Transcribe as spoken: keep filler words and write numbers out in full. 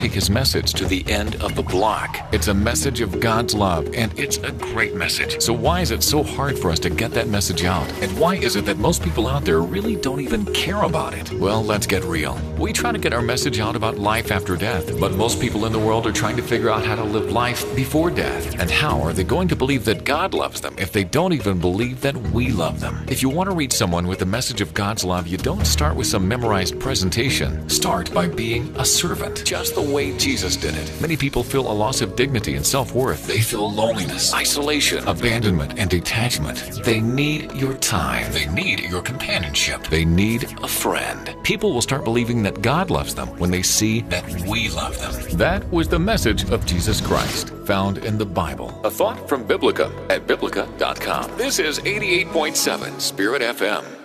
take his message to the end of the block. It's a message of God's love, and it's a great message. So why is it so hard for us to get that message out? And why is it that most people out there really don't even care about it? Well, let's get real. We try to get our message out about life after death, but most people in the world are trying to figure out how to live life before death. And how are they going to believe that God loves them if they don't even believe that we love them? If you want to reach someone with the message of God's love, you don't start with some memorized presentation. Start by being a servant, just the way Jesus did it. Many people feel a loss of dignity and self-worth. They feel loneliness, isolation, abandonment, and detachment. They need your time. They need your companionship. They need a friend. People will start believing that God loves them when they see that we love them. That was the message of Jesus Christ, found in the Bible. A thought from Biblica at Biblica dot com. This is eighty-eight point seven Spirit F M.